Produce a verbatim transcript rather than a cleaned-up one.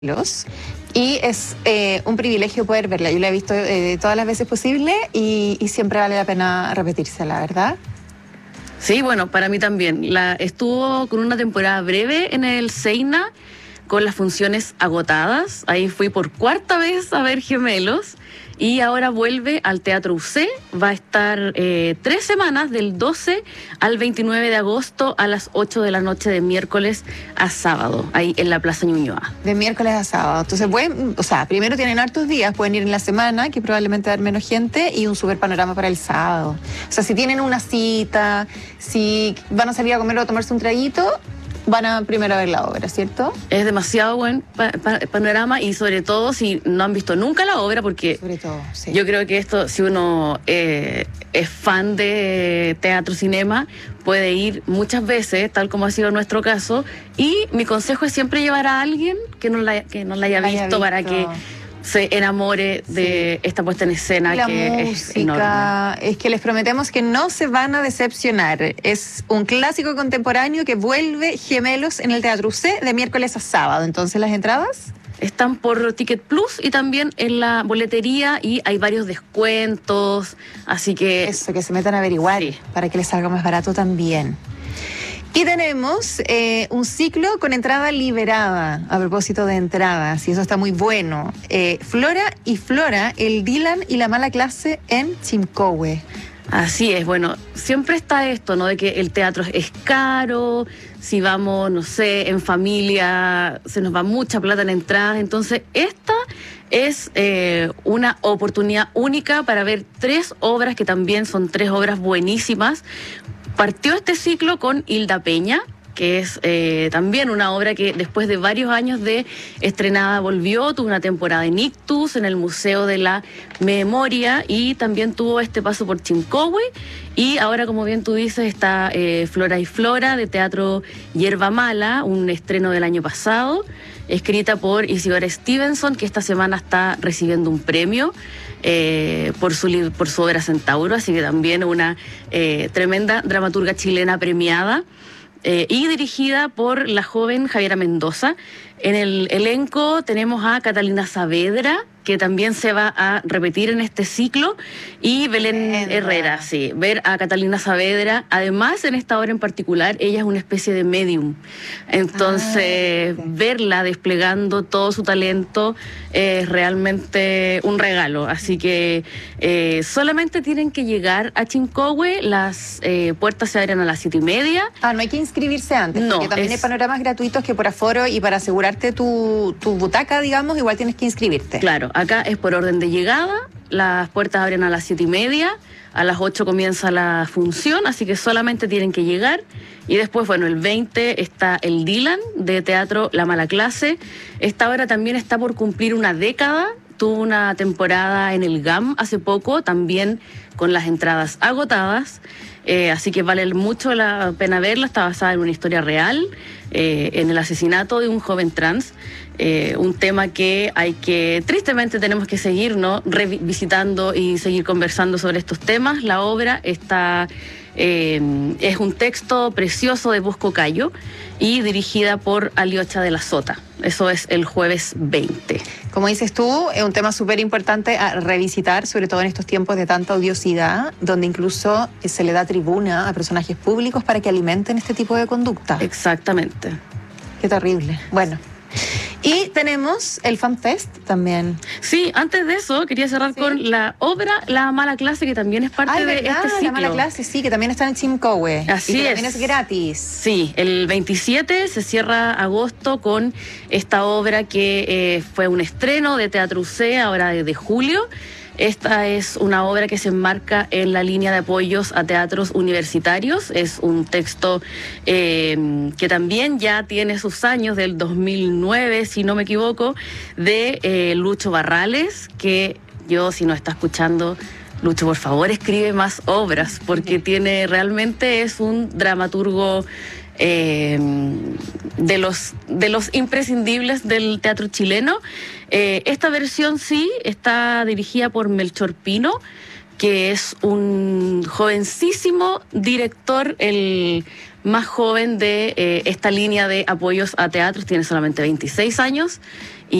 Los, y es eh, un privilegio poder verla. Yo la he visto eh, todas las veces posible y, y siempre vale la pena repetirse, la verdad. Sí, bueno, para mí también. La, estuvo con una temporada breve en el Seina, con las funciones agotadas. Ahí fui por cuarta vez a ver Gemelos y ahora vuelve al Teatro U C. Va a estar eh, tres semanas, del doce al veintinueve de agosto a las ocho de la noche, de miércoles a sábado, ahí en la Plaza Ñuñoa. De miércoles a sábado. Entonces, pueden, o sea, primero tienen hartos días, pueden ir en la semana, que probablemente va a haber menos gente, y un super panorama para el sábado. O sea, si tienen una cita, si van a salir a comer o a tomarse un traguito, van a primero a ver la obra, ¿cierto? Es demasiado buen pa pa panorama, y sobre todo si no han visto nunca la obra, porque sobre todo, sí. Yo creo que esto, si uno eh, es fan de teatro, cinema, puede ir muchas veces, tal como ha sido nuestro caso, y mi consejo es siempre llevar a alguien que no la, que no la haya, haya visto, visto para que se enamore de sí. esta puesta en escena, la que música, es enorme. Es que les prometemos que no se van a decepcionar. Es un clásico contemporáneo que vuelve, Gemelos, en el Teatro U C de miércoles a sábado. Entonces, ¿las entradas? Están por Ticket Plus y también en la boletería, y hay varios descuentos, así que... Eso, que se metan a averiguar, sí, para que les salga más barato también. Y tenemos eh, un ciclo con entrada liberada, a propósito de entradas, y eso está muy bueno. Eh, Flora y Flora, el Dylan y la mala clase en Chimcowe. Así es, bueno, siempre está esto, ¿no? De que el teatro es caro, si vamos, no sé, en familia, se nos va mucha plata en entradas. Entonces, esta es eh, una oportunidad única para ver tres obras, que también son tres obras buenísimas. Partió este ciclo con Hilda Peña, que es eh, también una obra que después de varios años de estrenada volvió, tuvo una temporada en Ictus, en el Museo de la Memoria, y también tuvo este paso por Chimcowe, y ahora, como bien tú dices, está eh, Flora y Flora, de Teatro Hierba Mala, un estreno del año pasado, escrita por Isidora Stevenson, que esta semana está recibiendo un premio eh, por, su, por su obra Centauro, así que también una eh, tremenda dramaturga chilena premiada. Eh, y dirigida por la joven Javiera Mendoza. En el elenco tenemos a Catalina Saavedra, que también se va a repetir en este ciclo, y Belén Herrera. Herrera, sí. Ver a Catalina Saavedra, además en esta obra en particular, ella es una especie de medium. Entonces, ah, okay. verla desplegando todo su talento es realmente un regalo. Así que eh, solamente tienen que llegar a Chimcowe, las eh, puertas se abren a las siete y media. Ah, no hay que inscribirse antes, no, porque también es... hay panoramas gratuitos que por aforo y para asegurarte tu, tu butaca, digamos, igual tienes que inscribirte. Claro. Acá es por orden de llegada, las puertas abren a las siete y media, a las ocho comienza la función, así que solamente tienen que llegar. Y después, bueno, el veinte está el Dylan, de Teatro La Mala Clase. Esta obra también está por cumplir una década, tuvo una temporada en el G A M hace poco, también con las entradas agotadas. Eh, así que vale mucho la pena verla. Está basada en una historia real, eh, en el asesinato de un joven trans, eh, un tema que hay que, tristemente tenemos que seguir, ¿no?, revisitando y seguir conversando sobre estos temas. La obra está, eh, es un texto precioso de Bosco Cayo y dirigida por Aliocha de la Sota. Eso es el jueves veinte. Como dices tú, es un tema súper importante a revisitar, sobre todo en estos tiempos de tanta odiosidad, donde incluso se le da tribuna a personajes públicos para que alimenten este tipo de conducta. Exactamente. Qué terrible. Bueno. Y tenemos el FanFest también. Sí, antes de eso quería cerrar ¿Sí? con la obra La Mala Clase, que también es parte Ay, de ¿verdad? este ciclo. La Mala Clase, sí, que también está en Chimcowe. Así y que es. También es gratis. Sí, el veintisiete se cierra agosto con esta obra que eh, fue un estreno de Teatro U C, ahora desde julio. Esta es una obra que se enmarca en la línea de apoyos a teatros universitarios. Es un texto eh, que también ya tiene sus años, del dos mil nueve, si no me equivoco, de eh, Lucho Barrales, que yo, si no está escuchando, Lucho, por favor, escribe más obras, porque tiene, realmente es un dramaturgo Eh, de los de los imprescindibles del teatro chileno. Eh, esta versión sí está dirigida por Melchor Pino, que es un jovencísimo director, el más joven de eh, esta línea de apoyos a teatros, tiene solamente veintiséis años.